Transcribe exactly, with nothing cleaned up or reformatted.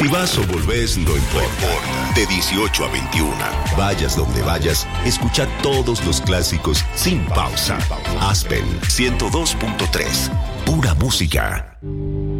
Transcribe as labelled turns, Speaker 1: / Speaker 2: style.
Speaker 1: Si vas o volvés, no importa. De dieciocho a veintiuno, vayas donde vayas, escucha todos los clásicos sin pausa. Aspen ciento dos punto tres, pura música.